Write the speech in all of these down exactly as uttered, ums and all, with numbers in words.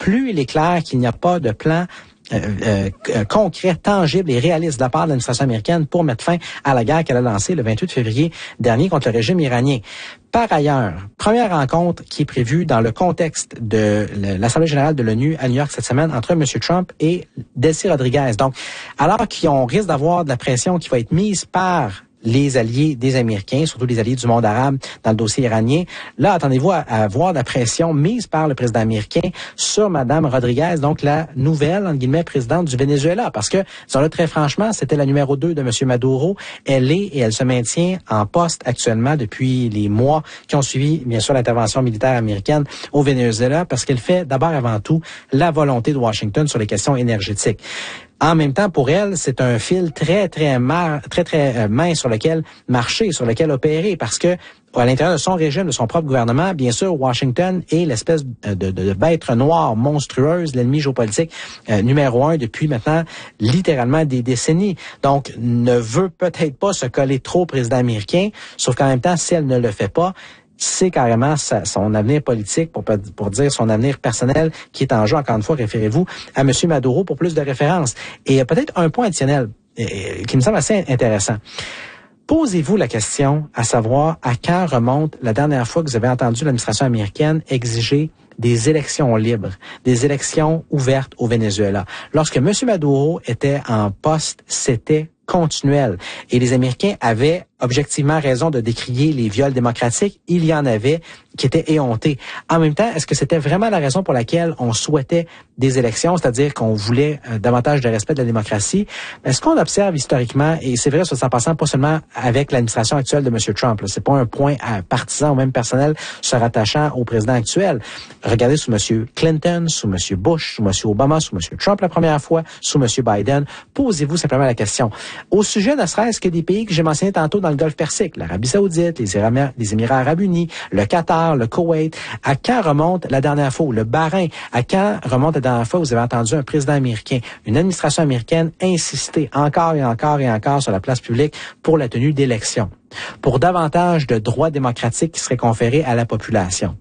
plus il est clair qu'il n'y a pas de plan Euh, euh, concret, tangible et réaliste de la part de l'administration américaine pour mettre fin à la guerre qu'elle a lancée le vingt-huit février dernier contre le régime iranien. Par ailleurs, première rencontre qui est prévue dans le contexte de l'Assemblée générale de l'ONU à New York cette semaine entre M. Trump et Delcy Rodriguez. Donc, alors qu'on risque d'avoir de la pression qui va être mise par les alliés des Américains, surtout les alliés du monde arabe dans le dossier iranien. Là, attendez-vous à, à voir la pression mise par le président américain sur Mme Rodriguez, donc la nouvelle, entre guillemets, présidente du Venezuela. Parce que, disons-le très franchement, c'était la numéro deux de M. Maduro. Elle est et elle se maintient en poste actuellement depuis les mois qui ont suivi, bien sûr, l'intervention militaire américaine au Venezuela, parce qu'elle fait d'abord avant tout la volonté de Washington sur les questions énergétiques. En même temps, pour elle, c'est un fil très, très, mar- très, très euh, mince sur lequel marcher, sur lequel opérer, parce que à l'intérieur de son régime, de son propre gouvernement, bien sûr, Washington est l'espèce de, de, de bête noire monstrueuse, l'ennemi géopolitique euh, numéro un depuis maintenant littéralement des décennies. Donc, ne veut peut-être pas se coller trop au président américain, sauf qu'en même temps, si elle ne le fait pas, c'est carrément sa, son avenir politique, pour, pour dire son avenir personnel qui est en jeu. Encore une fois, référez-vous à M. Maduro pour plus de références. Et peut-être un point additionnel euh, qui me semble assez intéressant. Posez-vous la question à savoir à quand remonte la dernière fois que vous avez entendu l'administration américaine exiger des élections libres, des élections ouvertes au Venezuela. Lorsque M. Maduro était en poste, c'était continuel. Et les Américains avaient objectivement raison de décrier les viols démocratiques. Il y en avait qui étaient éhontés. En même temps, est-ce que c'était vraiment la raison pour laquelle on souhaitait des élections, c'est-à-dire qu'on voulait euh, davantage de respect de la démocratie? Est-ce qu'on observe historiquement, et c'est vrai, ça s'en passant pas seulement avec l'administration actuelle de M. Trump, là, c'est pas un point euh, partisan ou même personnel se rattachant au président actuel. Regardez sous M. Clinton, sous M. Bush, sous M. Obama, sous M. Trump la première fois, sous M. Biden. Posez-vous simplement la question. Au sujet ne serait-ce que des pays que j'ai mentionnés tantôt dans le Golfe Persique, l'Arabie Saoudite, les Émirats, les Émirats Arabes Unis, le Qatar, le Koweït. À quand remonte la dernière fois, le Bahreïn, à quand remonte la dernière fois où vous avez entendu un président américain, une administration américaine insister encore et encore et encore sur la place publique pour la tenue d'élections, pour davantage de droits démocratiques qui seraient conférés à la population.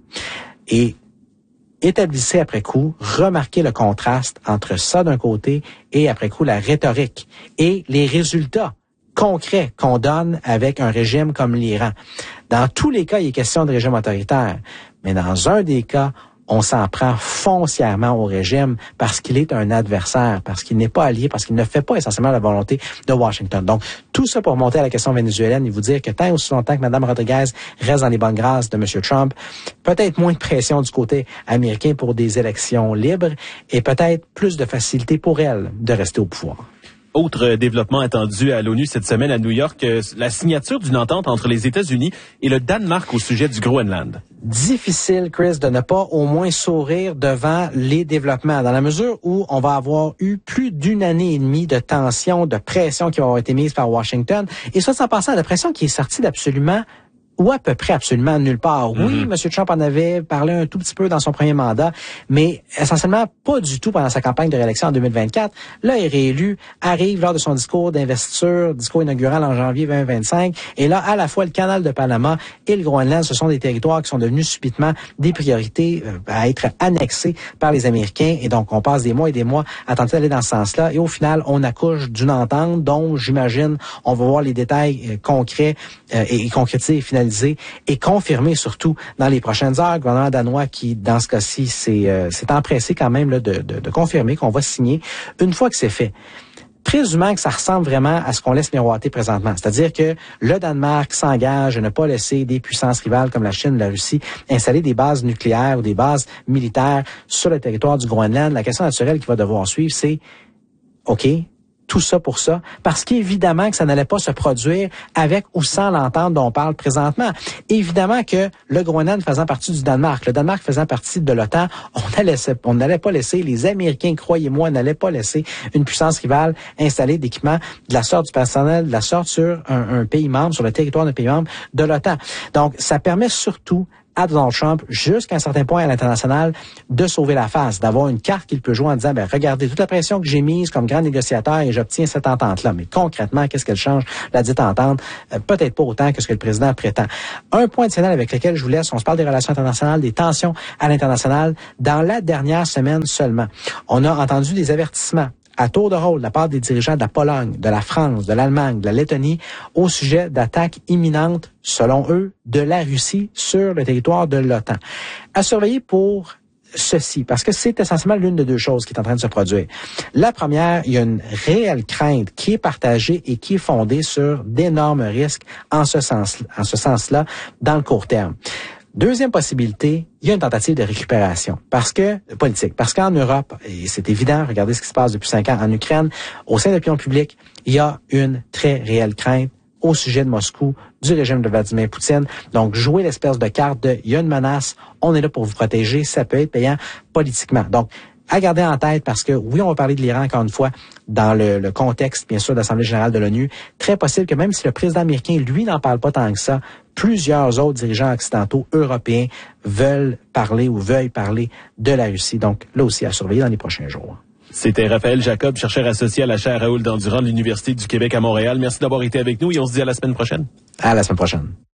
Et établissez après coup, remarquez le contraste entre ça d'un côté et après coup la rhétorique et les résultats concrets qu'on donne avec un régime comme l'Iran. Dans tous les cas, il est question de régime autoritaire, mais dans un des cas, on s'en prend foncièrement au régime parce qu'il est un adversaire, parce qu'il n'est pas allié, parce qu'il ne fait pas essentiellement la volonté de Washington. Donc, tout ça pour monter à la question vénézuélienne et vous dire que tant et aussi longtemps que Mme Rodriguez reste dans les bonnes grâces de M. Trump, peut-être moins de pression du côté américain pour des élections libres et peut-être plus de facilité pour elle de rester au pouvoir. Autre développement attendu à l'ONU cette semaine à New York, la signature d'une entente entre les États-Unis et le Danemark au sujet du Groenland. Difficile, Chris, de ne pas au moins sourire devant les développements, dans la mesure où on va avoir eu plus d'une année et demie de tension, de pression qui va avoir été mise par Washington. Et ça, sans passer à la pression qui est sortie d'absolument ou à peu près absolument nulle part. Oui, mm-hmm. M. Trump en avait parlé un tout petit peu dans son premier mandat, mais essentiellement pas du tout pendant sa campagne de réélection en deux mille vingt-quatre. Là, il est réélu, arrive lors de son discours d'investiture, discours inaugural en janvier vingt vingt-cinq, et là, à la fois, le canal de Panama et le Groenland, ce sont des territoires qui sont devenus subitement des priorités euh, à être annexés par les Américains, et donc on passe des mois et des mois à tenter d'aller dans ce sens-là, et au final, on accouche d'une entente dont, j'imagine, on va voir les détails euh, concrets euh, et, et concrétisés et finalisés et confirmé surtout dans les prochaines heures. Le gouvernement danois qui, dans ce cas-ci, s'est, euh, s'est empressé quand même là, de, de, de confirmer qu'on va signer une fois que c'est fait. Présumant que ça ressemble vraiment à ce qu'on laisse miroiter présentement. C'est-à-dire que le Danemark s'engage à ne pas laisser des puissances rivales comme la Chine ou la Russie installer des bases nucléaires ou des bases militaires sur le territoire du Groenland. La question naturelle qui va devoir suivre, c'est OK, tout ça pour ça, parce qu'évidemment que ça n'allait pas se produire avec ou sans l'entente dont on parle présentement. Évidemment que le Groenland faisant partie du Danemark, le Danemark faisant partie de l'OTAN, on allait, on n'allait pas laisser, les Américains, croyez-moi, n'allaient pas laisser une puissance rivale installer d'équipements de la sorte, du personnel de la sorte sur un, un pays membre, sur le territoire d'un pays membre de l'OTAN. Donc, ça permet surtout à Donald Trump, jusqu'à un certain point à l'international, de sauver la face, d'avoir une carte qu'il peut jouer en disant, ben regardez, toute la pression que j'ai mise comme grand négociateur et j'obtiens cette entente-là. Mais concrètement, qu'est-ce qu'elle change, la dite entente? Euh, peut-être pas autant que ce que le président prétend. Un point additionnel avec lequel je vous laisse, on se parle des relations internationales, des tensions à l'international. Dans la dernière semaine seulement, on a entendu des avertissements à tour de rôle de la part des dirigeants de la Pologne, de la France, de l'Allemagne, de la Lettonie, au sujet d'attaques imminentes, selon eux, de la Russie sur le territoire de l'OTAN. À surveiller pour ceci, parce que c'est essentiellement l'une de deux choses qui est en train de se produire. La première, il y a une réelle crainte qui est partagée et qui est fondée sur d'énormes risques en ce sens, en ce sens-là, dans le court terme. Deuxième possibilité, il y a une tentative de récupération parce que politique, parce qu'en Europe, et c'est évident, regardez ce qui se passe depuis cinq ans en Ukraine, au sein de l'opinion publique, il y a une très réelle crainte au sujet de Moscou, du régime de Vladimir Poutine. Donc, jouer l'espèce de carte de « il y a une menace, on est là pour vous protéger », ça peut être payant politiquement. Donc, à garder en tête parce que, oui, on va parler de l'Iran encore une fois dans le, le contexte, bien sûr, de l'Assemblée générale de l'ONU. Très possible que même si le président américain, lui, n'en parle pas tant que ça, plusieurs autres dirigeants occidentaux, européens, veulent parler ou veuillent parler de la Russie. Donc, là aussi, à surveiller dans les prochains jours. C'était Raphaël Jacob, chercheur associé à la chaire Raoul Dandurand de l'Université du Québec à Montréal. Merci d'avoir été avec nous et on se dit à la semaine prochaine. À la semaine prochaine.